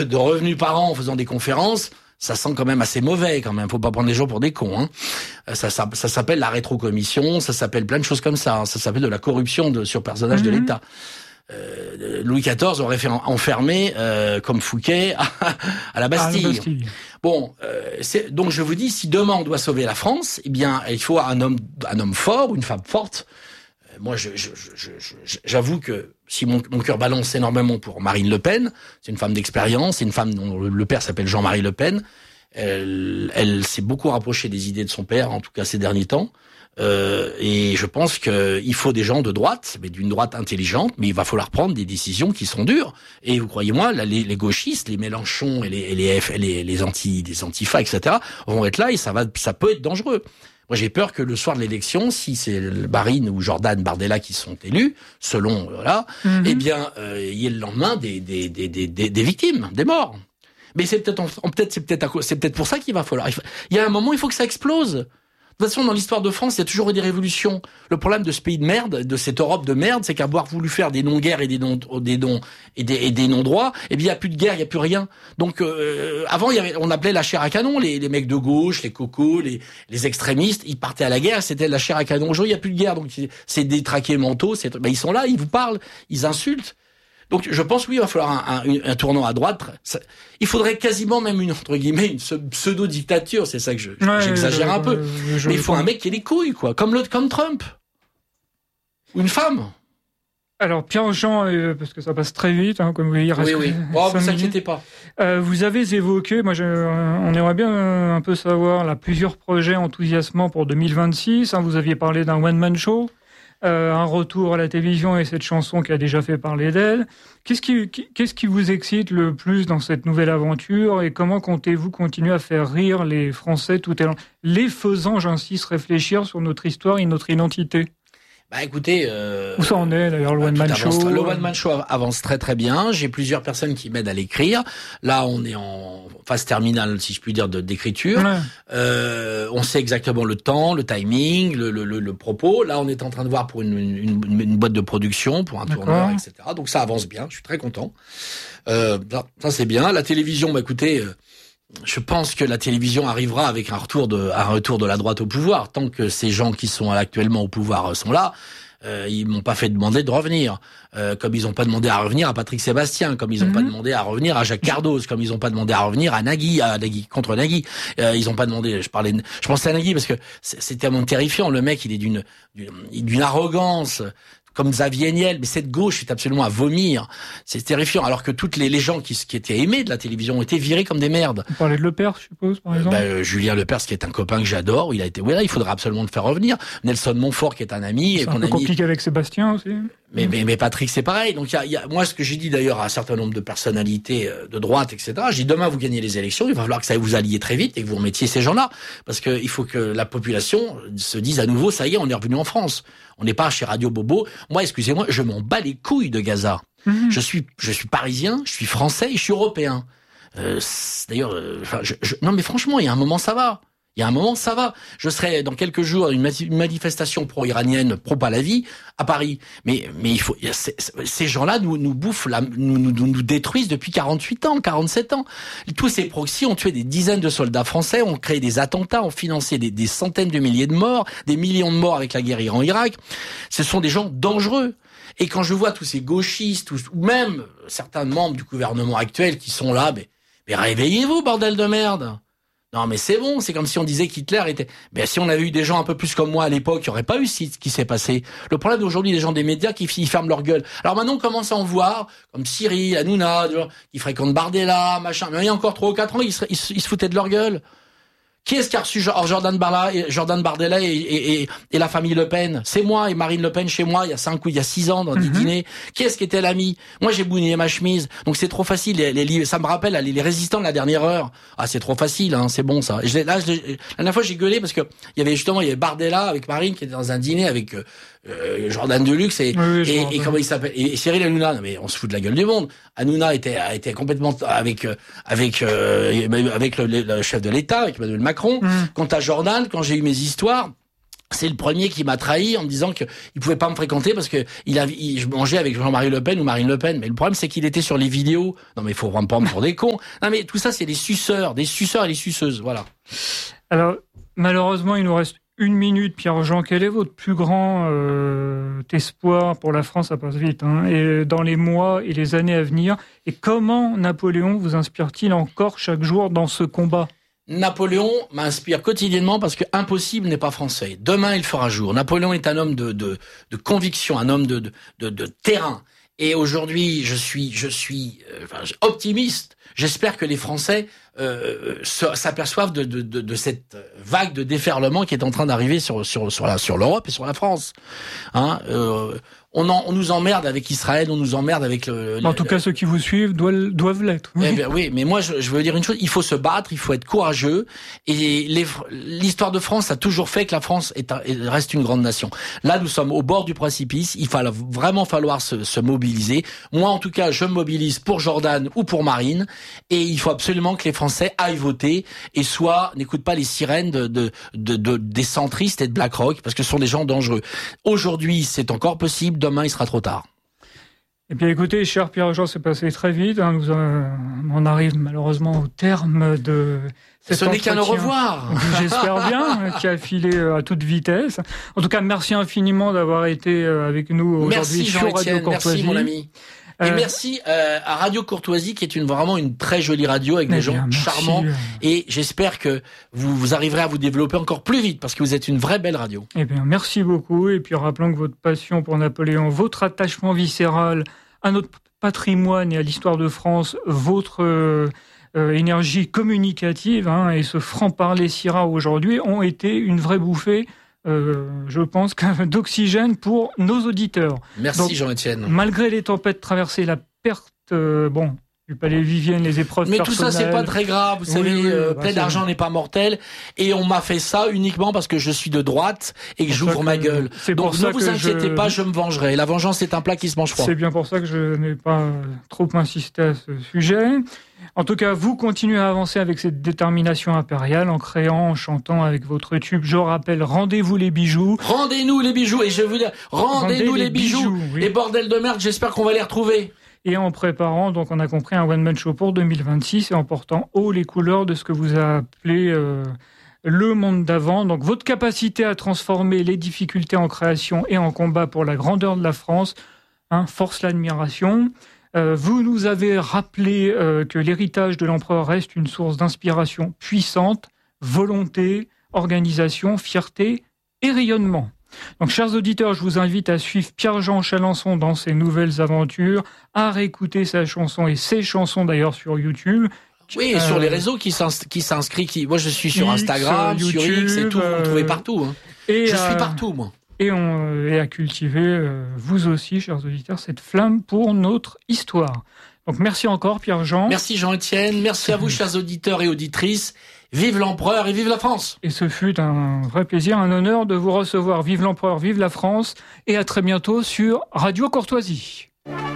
de revenus par an en faisant des conférences, ça sent quand même assez mauvais quand même. Faut pas prendre les gens pour des cons. Hein. Ça s'appelle la rétrocommission, ça s'appelle plein de choses comme ça. Hein. Ça s'appelle de la corruption sur personnage de l'État. Louis XIV aurait fait enfermer comme Fouquet à la Bastille. Bon, donc je vous dis, si demain on doit sauver la France, eh bien il faut un homme fort ou une femme forte. Moi, j'avoue que si mon cœur balance énormément pour Marine Le Pen, c'est une femme d'expérience, c'est une femme dont le père s'appelle Jean-Marie Le Pen. Elle s'est beaucoup rapprochée des idées de son père, en tout cas ces derniers temps. Et je pense qu'il faut des gens de droite, mais d'une droite intelligente, mais il va falloir prendre des décisions qui sont dures. Et vous croyez-moi, là, les gauchistes, les Mélenchon et les antifas, etc., vont être là et ça peut être dangereux. Moi, j'ai peur que le soir de l'élection, si c'est Marine ou Jordan Bardella qui sont élus, selon eh bien, il y ait le lendemain des victimes, des morts. Mais c'est peut-être pour ça qu'il va falloir. Il y a un moment, il faut que ça explose. De toute façon, dans l'histoire de France, il y a toujours eu des révolutions. Le problème de ce pays de merde, de cette Europe de merde, c'est qu'avoir voulu faire des non-guerres et des non-droits, eh bien, il n'y a plus de guerre, il n'y a plus rien. Donc, avant, on appelait la chair à canon, les mecs de gauche, les cocos, les extrémistes, ils partaient à la guerre, c'était la chair à canon. Aujourd'hui, il n'y a plus de guerre, donc c'est des traqués mentaux, ils sont là, ils vous parlent, ils insultent. Donc, je pense, oui, il va falloir un tournant à droite. Il faudrait quasiment même une pseudo-dictature. C'est ça que j'exagère un peu. Mais il faut un mec qui ait les couilles, quoi. Comme Trump. Ou une femme. Alors, Pierre-Jean, parce que ça passe très vite, hein, comme vous voyez, il reste oui. Oh, ne vous inquiétez pas. Vous avez évoqué, on aimerait bien un peu savoir, là, plusieurs projets enthousiasmants pour 2026. Hein, vous aviez parlé d'un one-man show. Un retour à la télévision et cette chanson qui a déjà fait parler d'elle. Qu'est-ce qui vous excite le plus dans cette nouvelle aventure et comment comptez-vous continuer à faire rire les Français tout au long, les faisant, j'insiste, réfléchir sur notre histoire et notre identité? Bah écoutez, où ça en est d'ailleurs le One Man Show? Le One Man Show avance très très bien. J'ai plusieurs personnes qui m'aident à l'écrire. Là, on est en phase terminale, si je puis dire, d'écriture. Ouais. On sait exactement le temps, le timing, le propos. Là, on est en train de voir pour une boîte de production, pour un tourneur, etc. Donc ça avance bien. Je suis très content. Ça c'est bien. La télévision, bah écoutez. Je pense que la télévision arrivera avec un retour de la droite au pouvoir. Tant que ces gens qui sont actuellement au pouvoir sont là, ils m'ont pas fait demander de revenir. Comme ils ont pas demandé à revenir à Patrick Sébastien, comme ils ont pas demandé à revenir à Jacques Cardoz, comme ils ont pas demandé à revenir à Nagui, contre Nagui. Ils ont pas demandé, je pensais à Nagui parce que c'est tellement terrifiant. Le mec, il est d'une arrogance. Comme Xavier Niel, mais cette gauche est absolument à vomir. C'est terrifiant. Alors que toutes les gens qui étaient aimés de la télévision ont été virés comme des merdes. Vous parlez de Lepers, je suppose, par exemple. Julien Lepers, qui est un copain que j'adore, il faudra absolument le faire revenir. Nelson Montfort, qui est un ami. C'est un peu compliqué avec Sébastien aussi. Mais Patrick, c'est pareil. Donc moi, ce que j'ai dit d'ailleurs à un certain nombre de personnalités de droite, etc. J'ai dit demain vous gagnez les élections, il va falloir que ça vous alliez très vite et que vous remettiez ces gens-là, parce que il faut que la population se dise à nouveau ça y est, on est revenu en France. On n'est pas chez Radio Bobo. Moi, excusez-moi, je m'en bats les couilles de Gaza. Je suis parisien, je suis français et je suis européen. D'ailleurs, non mais franchement, il y a un moment ça va. Je serai dans quelques jours à une manifestation pro-iranienne, pro-Pahlavi, à Paris. Mais il faut, ces gens-là nous bouffent, nous détruisent depuis 48 ans, 47 ans. Tous ces proxys ont tué des dizaines de soldats français, ont créé des attentats, ont financé des centaines de milliers de morts, des millions de morts avec la guerre Iran-Irak. Ce sont des gens dangereux. Et quand je vois tous ces gauchistes, ou même certains membres du gouvernement actuel qui sont là, mais réveillez-vous, bordel de merde! Non, mais c'est bon, c'est comme si on disait qu'Hitler était... Ben, si on avait eu des gens un peu plus comme moi à l'époque, il n'y aurait pas eu ce qui s'est passé. Le problème d'aujourd'hui, des gens des médias qui ferment leur gueule. Alors maintenant, on commence à en voir, comme Cyril, Hanouna, qui fréquentent Bardella, machin. Mais il y a encore 3 ou 4 ans, ils se foutaient de leur gueule. Qui est-ce qui a reçu Jordan Bardella et la famille Le Pen? C'est moi et Marine Le Pen chez moi, il y a 5 ou il y a 6 ans dans des dîners. Qui est-ce qui était l'ami? Moi, j'ai bougné ma chemise. Donc c'est trop facile. Ça me rappelle les résistants de la dernière heure. Ah, c'est trop facile, hein, c'est bon ça. La dernière fois, j'ai gueulé parce que il y avait Bardella avec Marine qui était dans un dîner avec Jordan Deluxe et comment il s'appelle, et Cyril Hanouna. Non mais on se fout de la gueule du monde. Hanouna a été complètement avec le chef de l'État, avec Emmanuel Macron. Quant à Jordan, quand j'ai eu mes histoires, C'est le premier qui m'a trahi en me disant que il pouvait pas me fréquenter parce que je mangeais avec Jean-Marie Le Pen ou Marine Le Pen. Mais le problème, c'est qu'il était sur les vidéos. Non, mais il faut vraiment pas me pour des cons. Non, mais tout ça, c'est des suceurs et des suceuses. Voilà. Alors, malheureusement, il nous reste 1 minute. Pierre-Jean, quel est votre plus grand espoir pour la France? Ça passe vite, hein, et dans les mois et les années à venir. Et comment Napoléon vous inspire-t-il encore chaque jour dans ce combat? Napoléon m'inspire quotidiennement parce que impossible n'est pas français. Demain, il fera jour. Napoléon est un homme de conviction, un homme de terrain. Et aujourd'hui, je suis optimiste. J'espère que les Français s'aperçoivent de cette vague de déferlement qui est en train d'arriver sur l'Europe et sur la France. Hein, on nous emmerde avec Israël, on nous emmerde avec en tout cas, ceux qui vous suivent doivent l'être. Oui. Eh bien, oui, mais moi, je veux dire une chose, il faut se battre, il faut être courageux, et l'histoire de France a toujours fait que la France reste une grande nation. Là, nous sommes au bord du précipice, il va vraiment falloir se mobiliser. Moi, en tout cas, je me mobilise pour Jordan ou pour Marine, et il faut absolument que les Français aillent voter, et n'écoutent pas les sirènes des centristes et de BlackRock, parce que ce sont des gens dangereux. Aujourd'hui, c'est encore possible, demain, il sera trop tard. Eh bien, écoutez, cher Pierre-Jean, c'est passé très vite. Hein, on arrive malheureusement au terme de cet entretien. Ce n'est qu'un au revoir. J'espère bien, qui a filé à toute vitesse. En tout cas, merci infiniment d'avoir été avec nous aujourd'hui sur Radio Courtoisie. Merci, mon ami. Et merci à Radio Courtoisie, qui est vraiment une très jolie radio avec des gens charmants. Et j'espère que vous arriverez à vous développer encore plus vite parce que vous êtes une vraie belle radio. Eh bien, merci beaucoup. Et puis, rappelons que votre passion pour Napoléon, votre attachement viscéral à notre patrimoine et à l'histoire de France, votre énergie communicative et ce franc-parler si rare aujourd'hui ont été une vraie bouffée. Je pense d'oxygène pour nos auditeurs. Merci Jean-Étienne. Malgré les tempêtes traversées, la perte du Palais Vivienne, les épreuves personnelles... Mais tout ça, c'est pas très grave. Vous savez, plein d'argent n'est pas mortel. Et on m'a fait ça uniquement parce que je suis de droite et que j'ouvre ma gueule. Donc ne vous inquiétez pas, je me vengerai. La vengeance, c'est un plat qui se mange froid. C'est bien pour ça que je n'ai pas trop insisté à ce sujet. En tout cas, vous continuez à avancer avec cette détermination impériale en créant, en chantant avec votre tube. Je rappelle, rendez-vous les bijoux. Rendez-nous les bijoux. Et je veux dire, rendez-nous les bijoux. Oui. Les bordels de merde, j'espère qu'on va les retrouver. Et en préparant, donc on a compris, un one-man show pour 2026 et en portant haut les couleurs de ce que vous appelez le monde d'avant. Donc votre capacité à transformer les difficultés en création et en combat pour la grandeur de la France force l'admiration. Vous nous avez rappelé que l'héritage de l'empereur reste une source d'inspiration puissante, volonté, organisation, fierté et rayonnement. Donc, chers auditeurs, je vous invite à suivre Pierre-Jean Chalençon dans ses nouvelles aventures, à réécouter sa chanson et ses chansons d'ailleurs sur YouTube. Oui, et sur les réseaux qui s'inscrit. Moi, je suis sur Instagram, YouTube, sur X et tout. Vous me trouvez partout. Hein. Je suis partout, moi. Et à cultiver, vous aussi, chers auditeurs, cette flamme pour notre histoire. Donc, merci encore, Pierre-Jean. Merci, Jean-Étienne. Merci à vous, chers auditeurs et auditrices. Vive l'empereur et vive la France! Et ce fut un vrai plaisir, un honneur de vous recevoir. Vive l'empereur, vive la France. Et à très bientôt sur Radio Courtoisie.